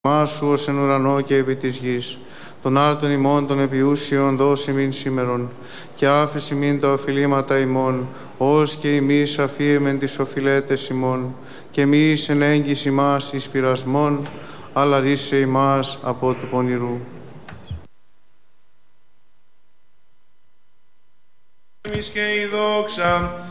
Σου ως εν ουρανό και επί της γης, των άρτων ημών των επιούσιων δώσει μην σήμερον, και άφεση μην τα οφειλήματα ημών, ως και εμείς αφίεμεν τις οφειλέτες ημών, και εμείς εν έγκυς ημάς εις πειρασμόν, αλλά ρίσε ημάς από του πονηρού. Εμείς και η δόξα